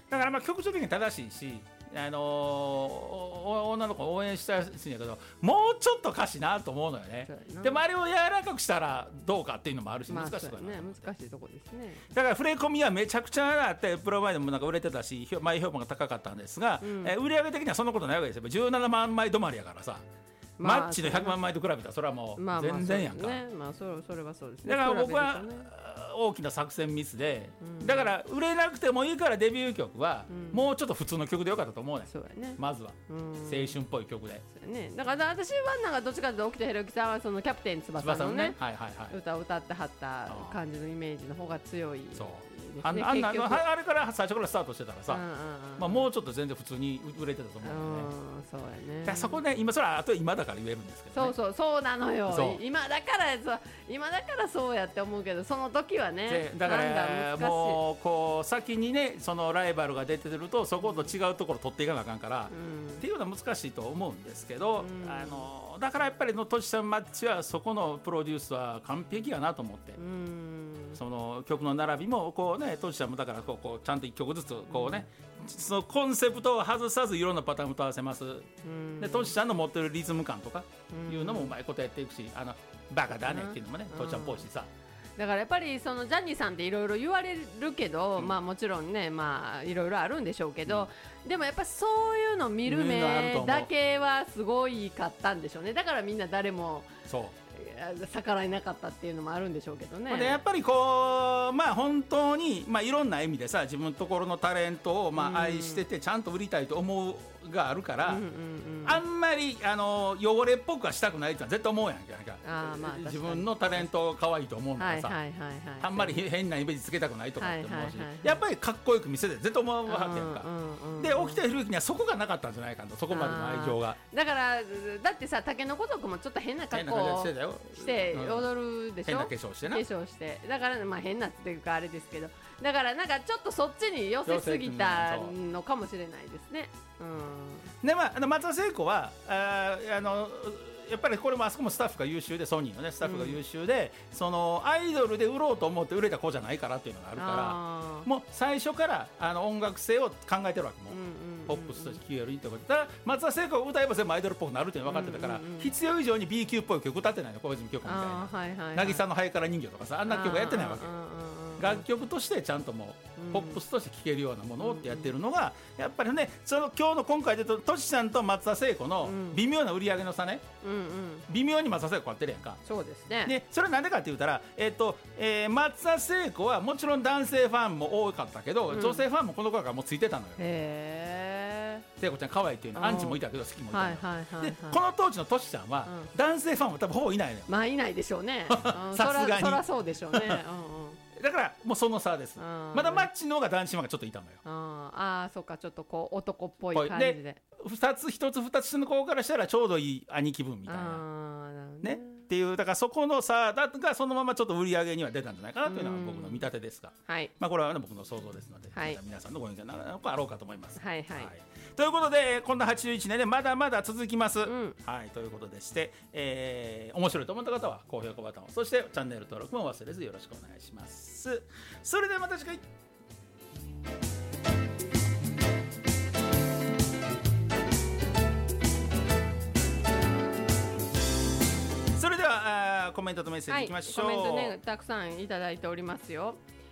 だからまあ曲調的に正しいし、女の子を応援したいんやけど、もうちょっと歌詞なと思うのよね。でもあれを柔らかくしたらどうかっていうのもあるし、難しいところ、 ね、難しいところですね。 だから触れ込みはめちゃくちゃあって、プロマイドもなんか売れてたし、前評判が高かったんですが、売上的にはそんなことないわけですよ。17万枚止まりやからさ、マッチの100万枚と比べたらそれはもう全然やんか。 それはそうですね。 だから僕は大きな作戦ミスで、だから売れなくてもいいからデビュー曲はもうちょっと普通の曲でよかったと思うね。まずは青春っぽい曲で。 だから私はなんかどっちかというと沖田博之さんはそのキャプテン翼のね歌を歌ってはった感じのイメージの方が強い。あれから最初からスタートしてたらさ、もうちょっと全然普通に売れてたと思うんだよね。そこね、今それは今だから言えるんですけどね。 そうなのよ。今だからそうやって思うけど、その時はね、 だからもうこう先にね、そのライバルが出てるとそこと違うところ取っていかなあかんから、っていうのは難しいと思うんですけど、だからやっぱりのとしさんマッチはそこのプロデュースは完璧やなと思って、その曲の並びもこうね、としさんもだからこうちゃんと1曲ずつこうね、そのコンセプトを外さずいろんなパターンを歌わせます。でとしさんの持ってるリズム感とかいうのもうまいことやっていくし、バカだねっていうのもね、としちゃんっぽいしさ。 だからやっぱりそのジャニーさんっていろいろ言われるけど、もちろんね、いろいろあるんでしょうけど、でもやっぱそういうの見る目だけはすごいかったんでしょうね。だからみんな誰も逆らえなかったっていうのもあるんでしょうけどね。 でやっぱりこう本当にいろんな意味でさ、自分のところのタレントを愛しててちゃんと売りたいと思うがあるから、あんまり汚れっぽくはしたくないって絶対思うやんけ。自分のタレント可愛いと思うのがさ、あんまり変なイメージつけたくないとかって思うし、やっぱりかっこよく見せて絶対思うわけやんか。で沖田博之にはそこがなかったんじゃないかと、そこまでの愛情が。 だってさ、竹の子族もちょっと変な格好して踊るでしょ。 変な化粧してな。 だから変なっていうかあれですけど、だからなんかちょっとそっちに寄せすぎたのかもしれないですね。 で松田聖子はやっぱりこれもあそこもスタッフが優秀で、ソニーのねスタッフが優秀で、そのアイドルで売ろうと思って売れた子じゃないからっていうのがあるから、もう最初から音楽性を考えてるわけも、ポップスとして聴けるってことだ。松田聖子を歌えば全部アイドルっぽくなるっていうの分かってたから、必要以上に B 級っぽい曲歌ってないの、小泉京子みたいな渚のハイカラ人形とかさ、あんな曲やってないわけ。楽曲としてちゃんともうポップスとして聴けるようなものをってやってるのが、やっぱりね、その今回でとしさんと松田聖子の微妙な売り上げの差ね、微妙に松田聖子買ってるやんか。 そうですね。 でそれはなんでかって言ったら、松田聖子はもちろん男性ファンも多かったけど、女性ファンもこの頃からもうついてたのよ。聖子ちゃん可愛いっていうの、アンチもいたけど好きもいたの。でこの当時のとしさんは男性ファンは多分ほぼいないのよ。 いないでしょうね。 さすがにそりゃそうでしょうね。 だからもうその差です。まだマッチの方が男子ファンがちょっといたのよ。 そうか、ちょっとこう男っぽい感じで。 一つ二つの子からしたらちょうどいい兄貴分みたいなねっていう、だからそこの差がそのままちょっと売り上げには出たんじゃないかなというのが僕の見立てですが、これは、ね、僕の想像ですので、皆さんのご意見があろうかと思います。ということでこんな81年でまだまだ続きます。ということでして、面白いと思った方は高評価ボタンを、そしてチャンネル登録も忘れずよろしくお願いします。それではまた次回。それではコメントとメッセージいきましょう。 コメントね、たくさんいただいておりますよ。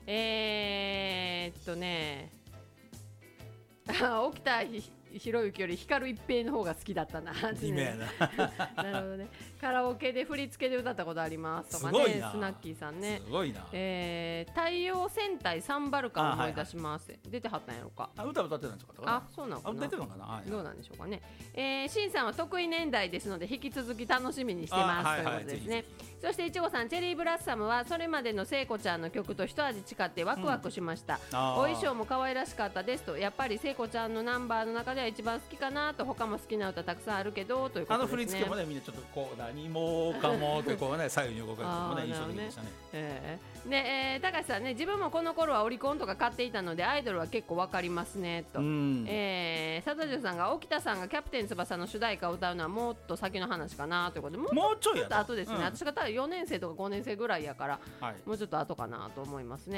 沖田博之より光一平の方が好きだったな。 微妙やな。 なるほどね。カラオケで振り付けで歌ったことありますとかね。スナッキーさんね。 すごいな。 太陽戦隊サンバルカを思い出します。出てはったんやろか。 歌ってたんですか。 そうなのかな。 出てるのかな。 どうなんでしょうかね。シンさんは得意年代ですので引き続き楽しみにしてますということですね。そしていちごさん、チェリーブラッサムはそれまでの聖子ちゃんの曲と一味違ってワクワクしました。お衣装も可愛らしかったですと。やっぱり聖子ちゃんのナンバーの中では一番好きかなと。他も好きな歌たくさんあるけどということですね。 振り付けもね、みんなちょっとこう何もかもってこうね左右に動かれてもね印象的でしたね。 で、高橋さんね、自分もこの頃はオリコンとか買っていたのでアイドルは結構わかりますねと。佐藤さんが沖田さんがキャプテン翼の主題歌を歌うのはもっと先の話かなということで、もうちょっと後ですね。私が4年生とか5年生ぐらいやから、もうちょっと後かなと思いますね。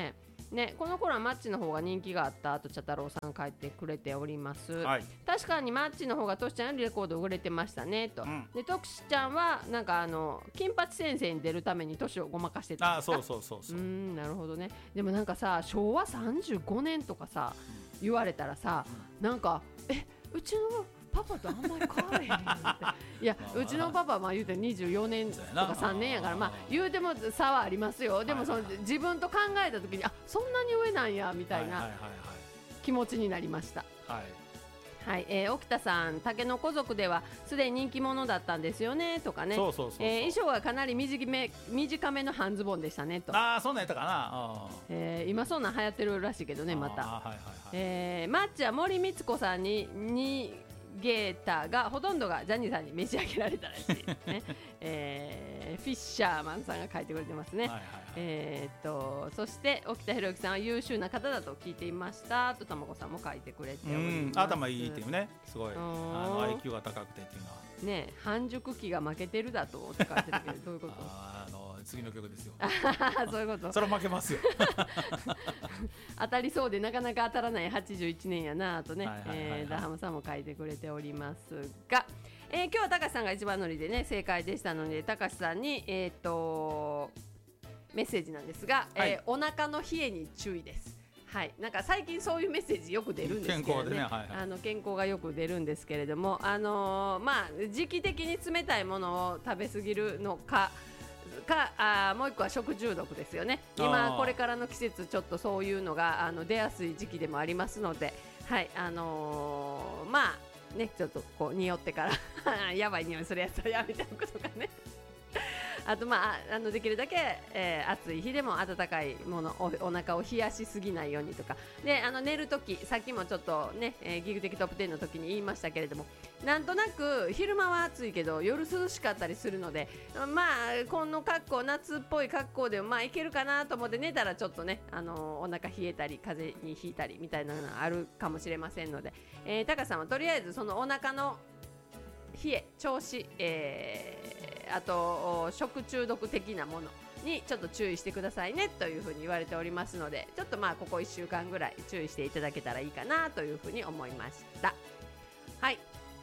ね、この頃はマッチの方が人気があったと茶太郎さん書いてくれております、はい、確かにマッチの方がトシちゃんよりレコード売れてましたねと、でトシちゃんはなんか金八先生に出るためにトシをごまかしてたんですか。 そうなるほどね。でもなんかさ昭和35年とかさ言われたらさ、なんかうちのパパとあんまり変わらへんよっていやうちのパパは言うて24年とか3年やから、まあ言うても差はありますよ。でもその自分と考えた時にそんなに上なんやみたいな気持ちになりました。はい、沖田さん、竹の子族ではすでに人気者だったんですよねとかね。衣装はかなり短めの半ズボンでしたねと。 そんなんやったかな。今そんなん流行ってるらしいけどねまた。マッチは森光子さんにゲーターがほとんどがジャニーさんに召し上げられたらしいですね。フィッシャーマンさんが書いてくれてますね。そして沖田博之さんは優秀な方だと聞いていましたと玉子さんも書いてくれております。 頭いいっていうね、すごいIQ が高くてっていうのはね、半熟期が負けてるだとって書いてるけどどういうこと？ 次の曲ですよ。 そういうこと。 それ負けますよ。 当たりそうでなかなか当たらない81年やなとね、ダハムさんも書いてくれておりますが、今日は高橋さんが一番乗りでね正解でしたので、高橋さんにメッセージなんですが、お腹の冷えに注意です。はい、なんか最近そういうメッセージよく出るんですけどね、健康がよく出るんですけれども、時期的に冷たいものを食べ過ぎるのかもう一個は食中毒ですよね。今これからの季節ちょっとそういうのが出やすい時期でもありますので、はいね、ちょっとこう匂ってからやばい匂いするやつはやめておくとかね。あとできるだけ、暑い日でも温かいものお腹を冷やしすぎないようにとかで、寝るときさっきもちょっとね、ギグ的トップ10の時に言いましたけれども、なんとなく昼間は暑いけど夜涼しかったりするので、この格好夏っぽい格好でもいけるかなと思って寝たらちょっとねお腹冷えたり風邪にひいたりみたいなのがあるかもしれませんので、高さんはとりあえずそのお腹の冷え調子、あと食中毒的なものにちょっと注意してくださいねというふうに言われておりますので、ちょっとここ1週間ぐらい注意していただけたらいいかなというふうに思いました。はい、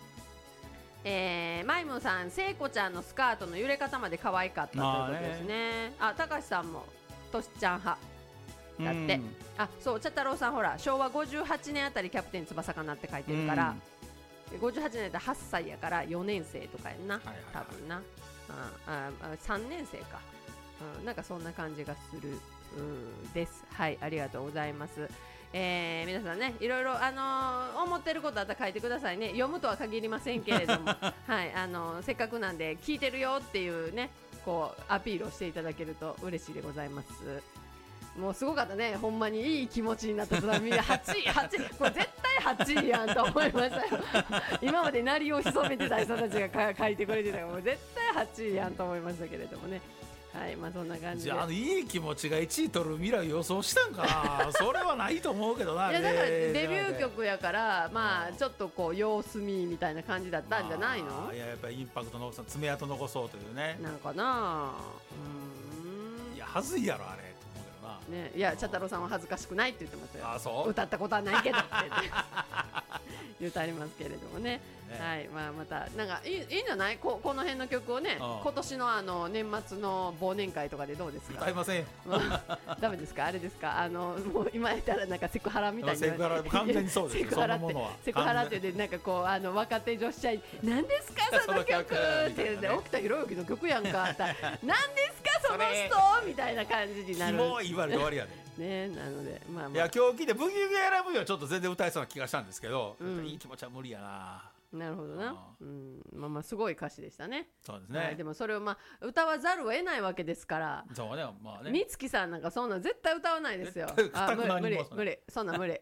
マイムさん、聖子ちゃんのスカートの揺れ方まで可愛かったということですね。高橋さんもとしちゃん派だって、そう茶太郎さんほら昭和58年あたりキャプテン翼かなって書いてるから、58年だったら8歳やから4年生とかやんな、多分な。3年生か、なんかそんな感じがするです。はい、ありがとうございます。皆さんねいろいろ思ってることあったら書いてくださいね。読むとは限りませんけれどもはい、せっかくなんで聞いてるよっていうねこうアピールをしていただけると嬉しいでございます。もうすごかったね、ほんまにいい気持ちになった途端に8位これ絶対8位やんと思いましたよ今まで鳴りを潜めてた人たちが書いてくれてたからもう絶対8位やんと思いましたけれどもね。はい、そんな感じで。じゃあいい気持ちが1位取る未来を予想したんかなそれはないと思うけどな。 いやだからデビュー曲やからちょっとこう様子見みたいな感じだったんじゃないの。 いややっぱりインパクトの爪痕残そうというね。 なんかな。 いやはずいやろあれ。 ね、いや茶太郎さんは恥ずかしくないって言ってますよ。 そう歌ったことはないけどって言ってありますけれどもね。はい、またなんかいいんじゃない この辺の曲をね、今年の年末の忘年会とかでどうですか。 歌いませんよダメですか。あれですかもう今やったらなんかセクハラみたいな。 セクハラ完全にそうですよ。そんなものはセクハラってでなんかこう若手女子社員何ですかその曲って言って沖田博之の曲やんかって何ですかその人みたいな感じになる。 もう言われて終わりやでね、なのでいや今日聞いてブギウギ選ぶよちょっと全然歌えそうな気がしたんですけど、いい気持ちは無理やな。 なるほどな。すごい歌詞でしたね。 そうですね。 でもそれを歌わざるを得ないわけですから。 そうね。 美月さんなんかそんな絶対歌わないですよ。無理そんな無理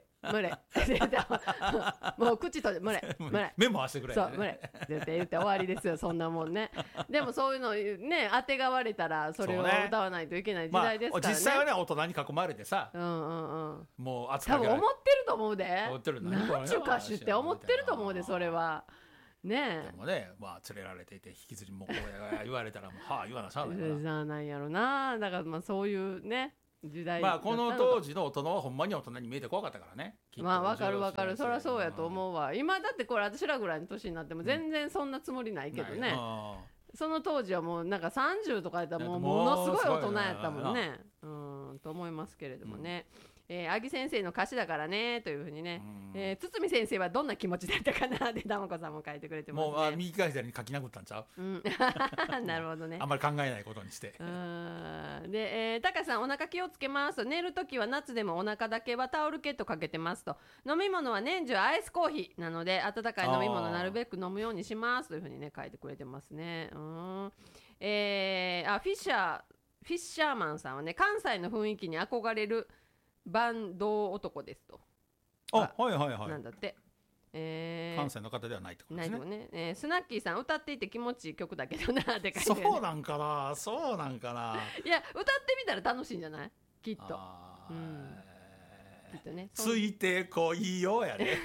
もう口とで無理メモはしてくれ。 そう無理言って終わりですよそんなもんね。でもそういうのね当てがわれたらそれを歌わないといけない時代ですからね。 実際はね大人に囲まれてさ、もう扱い多分思ってると思うで。 思ってる何ちゅう歌手って思ってると思うでそれは。ねでもね連れられていて引きずりもこう言われたらもうはあ言わなしゃあないから。 じゃあなんやろな。だからそういうね時代まあこの当時の大人はほんまに大人に見えて怖かったからね。 まあわかるわかる、そりゃそうやと思うわ。今だってこれ私らぐらいの年になっても全然そんなつもりないけどね、その当時はもうなんか30とかやったらものすごい大人やったもんね、と思いますけれどもね。アギ先生の歌詞だからねというふうにね、堤先生はどんな気持ちだったかなって玉子さんも書いてくれてますね。 もう右から左に書き殴ったんちゃう、 なるほどね。 あんまり考えないことにして。 で、タカさんお腹気をつけますと、寝るときは夏でもお腹だけはタオルケットかけてますと、飲み物は年中アイスコーヒーなので温かい飲み物なるべく飲むようにしますというふうにね書いてくれてますね。フィッシャーマンさんはね、関西の雰囲気に憧れるバンド男ですと。 はいはいはい。 なんだって。 関西の方ではないってことですね。 ないね。スナッキーさん歌っていて気持ちいい曲だけどなって書いてる、ね。 そうなんかな、そうなんかな。 いや歌ってみたら楽しいんじゃない？きっと。きっとね。 ついてこいよやね。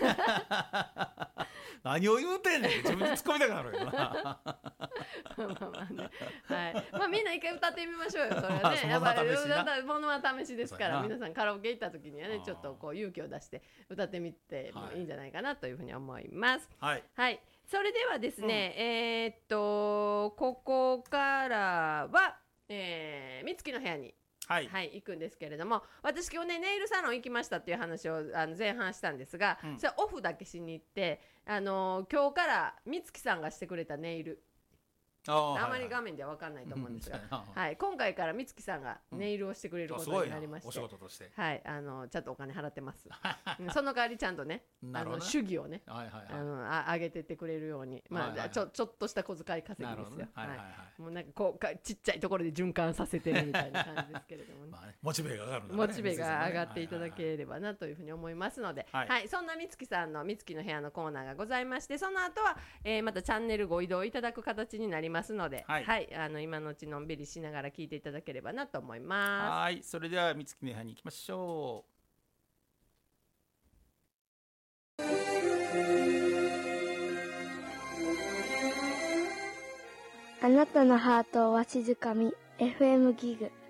何を言うてんねん、自分で突っ込みたくなるよな。まあね、はい。まあみんな一回歌ってみましょうよ。それはね。やっぱりものは試しですから、皆さんカラオケ行った時にはね、ちょっとこう勇気を出して歌ってみてもいいんじゃないかなというふうに思います。はい。はい。それではですね、ここからは美月の部屋に。はい、行くんですけれども、私今日ねネイルサロン行きましたっていう話を前半したんですが、それオフだけしに行って、今日から美月さんがしてくれたネイル、あまり画面では分かんないと思うんですが、今回から美月さんがネイルをしてくれることになりまして、 お仕事として、 はい、ちゃんとお金払ってます。その代わりちゃんとね、主義をね、上げてってくれるように、まあちょっとした小遣い稼ぎですよ。もうなんかこうちっちゃいところで循環させてるみたいな感じですけれどもね。 モチベが上がるんだね。 モチベが上がっていただければなというふうに思いますので、はい、そんな美月さんの美月の部屋のコーナーがございまして、その後はまたチャンネルご移動いただく形になりますので、はい、今のうちのんびりしながら聞いていただければなと思います。 はい、それでは美月の部屋に行きましょう。 あなたのハートをわしづかみ FM ギグ。